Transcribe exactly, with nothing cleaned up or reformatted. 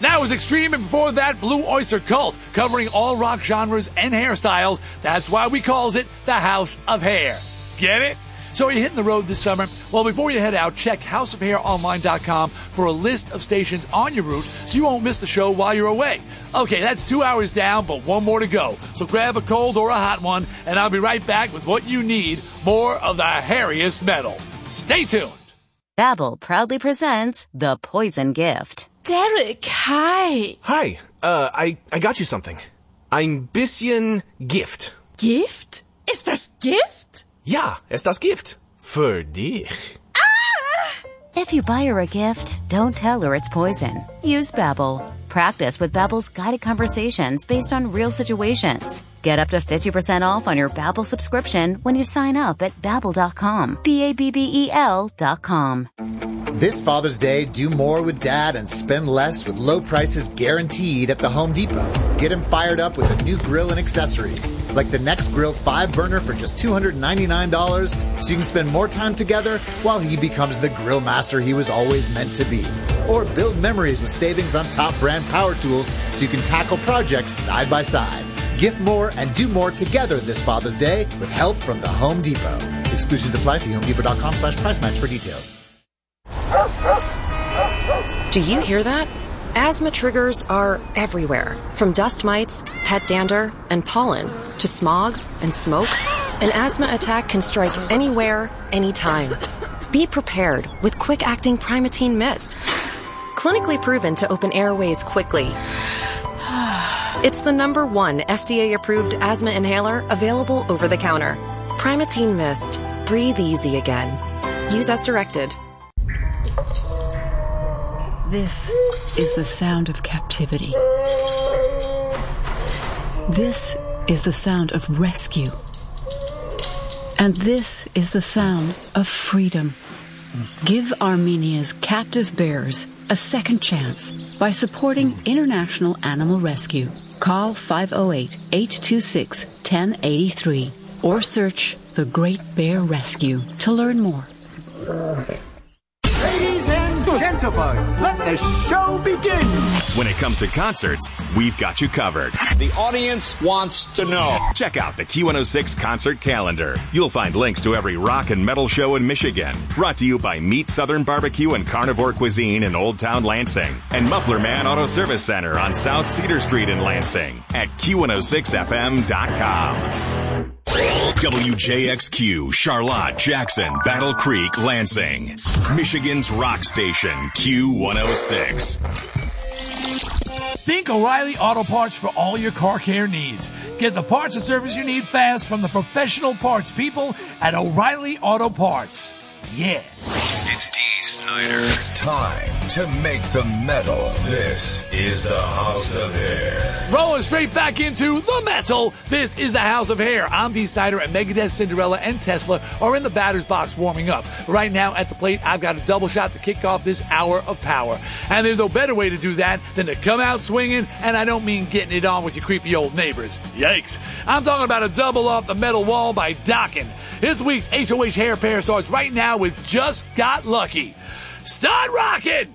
That was Extreme, and before that, Blue Oyster Cult, covering all rock genres and hairstyles. That's why we calls it the House of Hair. Get it? So are you hitting the road this summer? Well, before you head out, check house of hair online dot com for a list of stations on your route so you won't miss the show while you're away. Okay, that's two hours down, but one more to go. So grab a cold or a hot one, and I'll be right back with what you need, more of the hairiest metal. Stay tuned. Babbel proudly presents The Poison Gift. Derek, hi. Hi, uh, I, I got you something. Ein bisschen Gift. Gift? Ist das Gift? Ja, es das Gift. Für dich. Ah! If you buy her a gift, don't tell her it's poison. Use Babbel. Practice with Babbel's guided conversations based on real situations. Get up to fifty percent off on your Babbel subscription when you sign up at babbel dot com. B A B B E L dot com. This Father's Day, do more with Dad and spend less with low prices guaranteed at the Home Depot. Get him fired up with a new grill and accessories, like the Nextgrill five burner for just two hundred ninety-nine dollars, so you can spend more time together while he becomes the grill master he was always meant to be. Or build memories with savings on top brand power tools so you can tackle projects side by side. Gift more and do more together this Father's Day with help from the Home Depot. Exclusions apply. See home depot dot com slash price match for details. Do you hear that? Asthma triggers are everywhere. From dust mites, pet dander, and pollen, to smog and smoke, an asthma attack can strike anywhere, anytime. Be prepared with quick-acting Primatene Mist. Clinically proven to open airways quickly. It's the number one F D A-approved asthma inhaler available over the counter. Primatene Mist. Breathe easy again. Use as directed. This is the sound of captivity. This is the sound of rescue. And this is the sound of freedom. Give Armenia's captive bears a second chance by supporting International Animal Rescue. Call five oh eight, eight two six, one oh eight three or search The Great Bear Rescue to learn more. Ladies and gentlemen, let the show begin. When it comes to concerts, we've got you covered. The audience wants to know. Check out the Q one oh six concert calendar. You'll find links to every rock and metal show in Michigan. Brought to you by Meat Southern Barbecue and Carnivore Cuisine in Old Town Lansing. And Muffler Man Auto Service Center on South Cedar Street in Lansing at Q one oh six F M dot com. W J X Q, Charlotte, Jackson, Battle Creek, Lansing. Michigan's rock station, Q one oh six. Think O'Reilly Auto Parts for all your car care needs. Get the parts and service you need fast from the professional parts people at O'Reilly Auto Parts. Yeah. It's D. Snyder. It's time to make the metal. This is the House of Hair. Rolling straight back into the metal. This is the House of Hair. I'm Dee Snider, and Megadeth, Cinderella, and Tesla are in the batter's box warming up. Right now at the plate, I've got a double shot to kick off this hour of power. And there's no better way to do that than to come out swinging, and I don't mean getting it on with your creepy old neighbors. Yikes. I'm talking about a double off the metal wall by Dokken. This week's H O H hair pair starts right now with Just Got Lucky. Start rocking!